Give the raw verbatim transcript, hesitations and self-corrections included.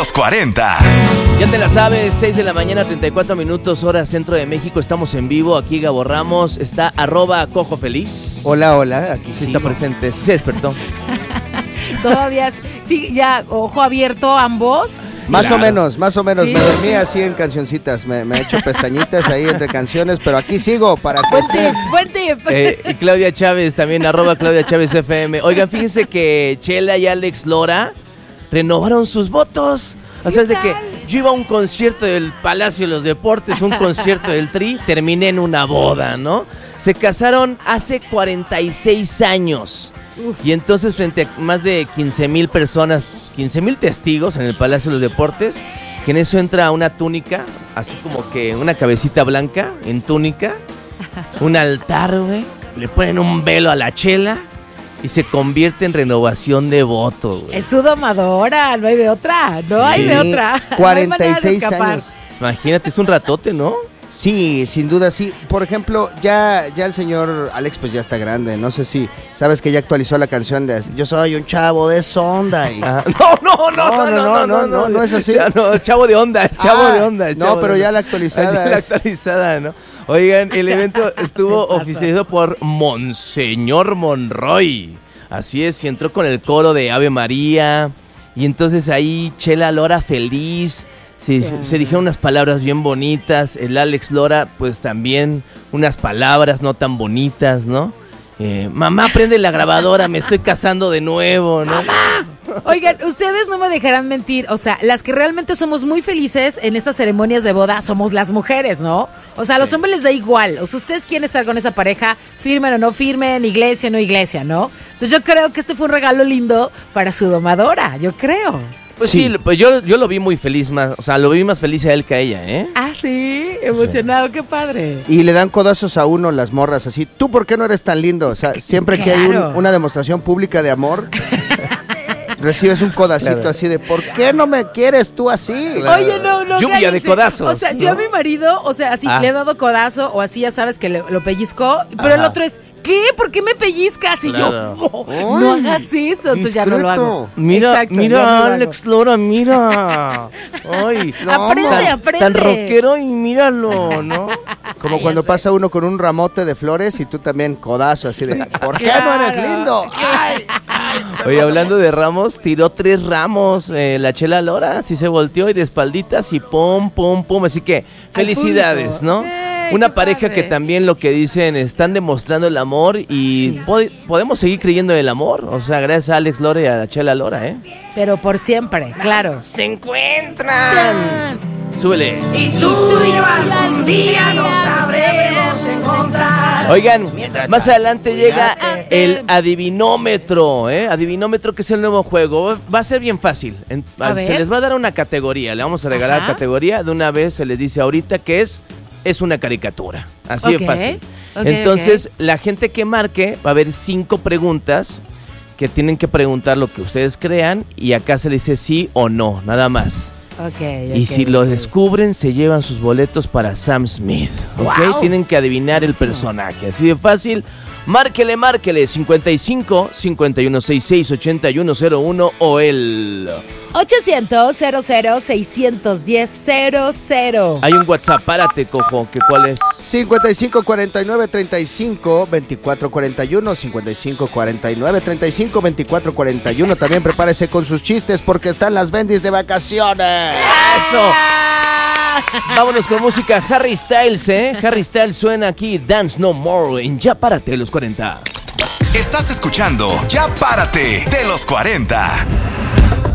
los cuarenta. Ya te la sabes, seis de la mañana, treinta y cuatro minutos, hora centro de México. Estamos en vivo, aquí Gabo Ramos, está arroba Cojo Feliz. Hola, hola, aquí sí sigo. está presente, sí se despertó. Todavía, sí, ya, ojo abierto ambos. Sí, más claro. o menos, más o menos, sí. Me dormí así en cancioncitas, me, me he hecho pestañitas ahí entre canciones, pero aquí sigo para que buen usted... tip, buen tip. Eh, y Claudia Chávez también, arroba Claudia Chávez F M. Oigan, fíjense que Chela y Alex Lora renovaron sus votos. O sea, es de que yo iba a un concierto del Palacio de los Deportes, un concierto del Tri, terminé en una boda, ¿no? Se casaron hace cuarenta y seis años. Uf. Y entonces frente a más de quince mil personas, quince mil testigos en el Palacio de los Deportes, que en eso entra una túnica, así como que una cabecita blanca en túnica, un altar, güey, le ponen un velo a la Chela y se convierte en renovación de votos, güey. Es su domadora, no hay de otra, no sí, hay de otra. cuarenta y seis no años. Imagínate, es un ratote, ¿no? Sí, sin duda sí. Por ejemplo, ya, ya el señor Alex pues ya está grande. No sé si sabes que ya actualizó la canción de Yo soy un chavo de sonda. Y... Ah, no, no, no, no, no, no, no, no, no, no es así. No, chavo de onda, chavo ah, de onda. Chavo no, pero de ya onda. la actualizada. Ya la actualizada, ¿no? Oigan, el evento estuvo oficializado por Monseñor Monroy. Así es, y entró con el coro de Ave María. Y entonces ahí Chela Lora feliz. Sí, sí. Se dijeron unas palabras bien bonitas. El Alex Lora, pues también unas palabras no tan bonitas, ¿no? Eh, mamá, prende la grabadora, me estoy casando de nuevo, ¿no? ¡Mamá! Oigan, ustedes no me dejarán mentir, o sea, las que realmente somos muy felices en estas ceremonias de boda somos las mujeres, ¿no? O sea, a los sí. hombres les da igual, o sea, ustedes quieren estar con esa pareja, firmen o no firmen, iglesia o no iglesia, ¿no? Entonces yo creo que este fue un regalo lindo para su domadora, yo creo. Pues sí, sí pues yo, yo lo vi muy feliz, más, o sea, lo vi más feliz a él que a ella, ¿eh? Ah, sí, emocionado, sí. Qué padre. Y le dan codazos a uno las morras así, ¿tú por qué no eres tan lindo? O sea, siempre claro. que hay un, una demostración pública de amor, recibes un codacito claro. así de, ¿por qué no me quieres tú así? Claro. Oye, no, no. Lluvia cállense. de codazos. O sea, ¿no? Yo a mi marido, o sea, así ah. le he dado codazo o así, ya sabes que le, lo pellizcó, pero Ajá. el otro es... ¿Qué? ¿Por qué me pellizcas? Y claro. yo, no, no hagas eso, entonces ya no lo hago. Mira, Exacto, mira, no Alex Lora, mira. Ay, no, aprende, tan, aprende. Tan rockero y míralo, ¿no? Como Ay, cuando pasa uno con un ramote de flores y tú también codazo, así de, ¿por qué claro. no eres lindo? Ay, ay, Oye, hablando de ramos, tiró tres ramos eh, la Chela Lora, así se volteó y de espalditas y pum, pum, pum. Así que felicidades, ¿no? Eh. Una pareja padre. Que también lo que dicen, están demostrando el amor y sí. pod- podemos seguir creyendo en el amor. O sea, gracias a Alex Lora y a la Chela Lora, ¿eh? Pero por siempre, claro. Se encuentran. Súbele. Y tú y yo algún día nos sabremos encontrar. Oigan, más adelante llega el adivinómetro, ¿eh? Adivinómetro, que es el nuevo juego. Va a ser bien fácil. Se les va a dar una categoría. Le vamos a regalar Ajá. categoría. De una vez se les dice ahorita que es... es una caricatura, así okay. de fácil. Okay, Entonces, okay. la gente que marque, va a haber cinco preguntas que tienen que preguntar lo que ustedes crean y acá se les dice sí o no, nada más. Okay, y okay, si lo okay. descubren, se llevan sus boletos para Sam Smith, ¿ok? Wow. Tienen que adivinar el personaje, así de fácil. Márquele, márquele, cincuenta y cinco, cincuenta y uno sesenta y seis, ochenta y uno cero uno o el... ochocientos, cero cero, seiscientos diez, cero cero. Hay un WhatsApp, párate, cojo, ¿que cuál es? cincuenta y cinco, cuarenta y nueve, treinta y cinco, veinticuatro, cuarenta y uno, cincuenta y cinco, cuarenta y nueve, treinta y cinco, veinticuatro, cuarenta y uno. También prepárese con sus chistes porque están las bendis de vacaciones. ¡Eso! Vámonos con música. Harry Styles, ¿eh? Harry Styles suena aquí, Dance No More, en Ya Párate de los cuarenta. Estás escuchando Ya Párate de los cuarenta.